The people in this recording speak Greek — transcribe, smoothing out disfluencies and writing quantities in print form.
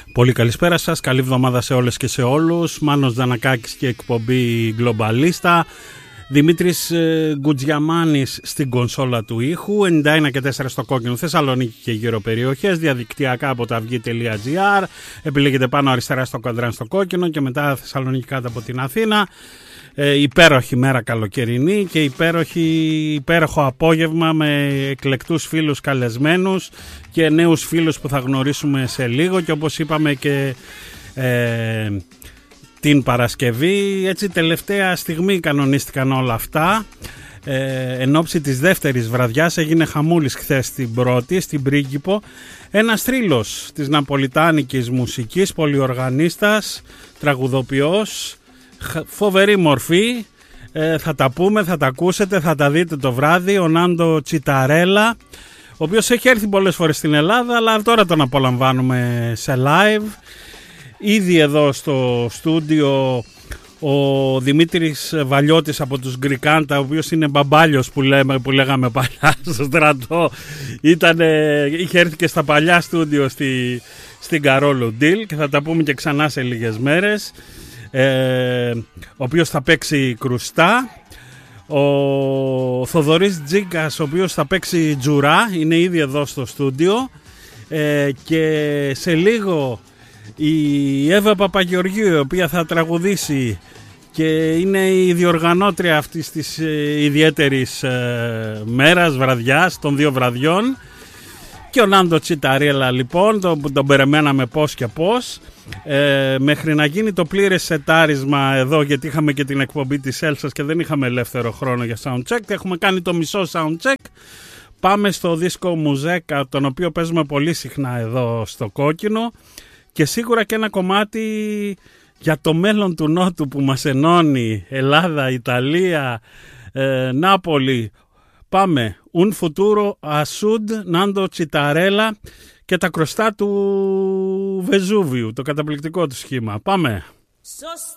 Πολύ καλησπέρα σας, καλή εβδομάδα σε όλες και σε όλους. Μάνος Δανακάκης και εκπομπή Γκλομπαλίστα. Δημήτρης Γκουτζιαμάνης στην κονσόλα του ήχου. 91 και 4 στο κόκκινο, Θεσσαλονίκη και γύρω περιοχές. Διαδικτυακά από το αυγή.gr. Επιλέγετε πάνω αριστερά στο καντράν στο κόκκινο και μετά Θεσσαλονίκη κάτω από την Αθήνα. Υπέροχη μέρα καλοκαιρινή και υπέροχο απόγευμα με εκλεκτούς φίλους καλεσμένους και νέους φίλους που θα γνωρίσουμε σε λίγο, και όπως είπαμε και την Παρασκευή, έτσι τελευταία στιγμή κανονίστηκαν όλα αυτά. Εν ώψη της δεύτερης βραδιάς έγινε χαμούλης χθες στην πρώτη, στην Πρίγκιπο. Ένας θρύλος της ναπολιτάνικης μουσικής, πολυοργανίστας, τραγουδοποιός, φοβερή μορφή, θα τα πούμε, θα τα ακούσετε, θα τα δείτε το βράδυ, ο Νάντο Τσιταρέλα, ο οποίος έχει έρθει πολλές φορές στην Ελλάδα, αλλά τώρα τον απολαμβάνουμε σε live. Ήδη εδώ στο στούντιο ο Δημήτρης Βαλιώτης από τους Γκρικάντα, ο οποίος είναι μπαμπάλιος που λέγαμε παλιά στο στρατό, είχε έρθει και στα παλιά στούντιο στην Καρόλου Ντιλ και θα τα πούμε και ξανά σε λίγες μέρες. Ο οποίος θα παίξει κρουστά. Ο Θοδωρής Τζίγκας, ο οποίος θα παίξει τζουρά, είναι ήδη εδώ στο στούντιο, και σε λίγο η Εύα Παπαγεωργίου, η οποία θα τραγουδήσει και είναι η διοργανώτρια αυτής της ιδιαίτερης μέρας, βραδιάς, των δύο βραδιών. Και ο Νάντο Τσιταρέλα λοιπόν, τον περιμέναμε πώς και πώς, μέχρι να γίνει το πλήρες σετάρισμα εδώ, γιατί είχαμε και την εκπομπή της Έλσας και δεν είχαμε ελεύθερο χρόνο για soundcheck. Έχουμε κάνει το μισό soundcheck. Πάμε στο δίσκο Μουζέκα, τον οποίο παίζουμε πολύ συχνά εδώ στο κόκκινο, και σίγουρα και ένα κομμάτι για το μέλλον του Νότου που μας ενώνει, Ελλάδα, Ιταλία, Νάπολη. Πάμε, Un Futuro a Sud, Νάντο Τσιταρέλα και τα κρωστά του Βεζούβιου, το καταπληκτικό του σχήμα. Πάμε.